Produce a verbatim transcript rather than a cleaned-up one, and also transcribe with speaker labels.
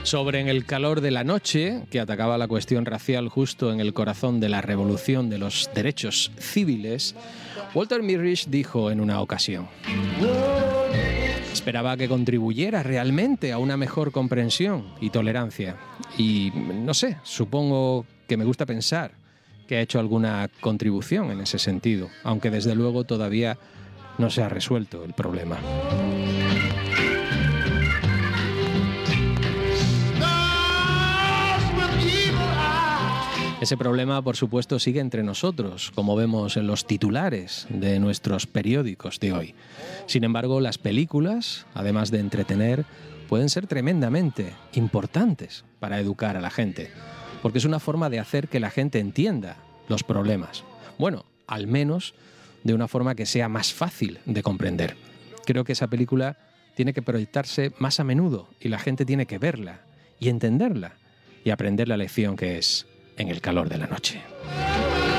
Speaker 1: Sobre En el calor de la noche, que atacaba la cuestión racial justo en el corazón de la revolución de los derechos civiles, Walter Mirisch dijo en una ocasión: esperaba que contribuyera realmente a una mejor comprensión y tolerancia. Y no sé, supongo que me gusta pensar que ha hecho alguna contribución en ese sentido, aunque desde luego todavía no se ha resuelto el problema. Ese problema, por supuesto, sigue entre nosotros, como vemos en los titulares de nuestros periódicos de hoy. Sin embargo, las películas, además de entretener, pueden ser tremendamente importantes para educar a la gente, porque es una forma de hacer que la gente entienda los problemas. Bueno, al menos de una forma que sea más fácil de comprender. Creo que esa película tiene que proyectarse más a menudo y la gente tiene que verla y entenderla y aprender la lección que es En el calor de la noche.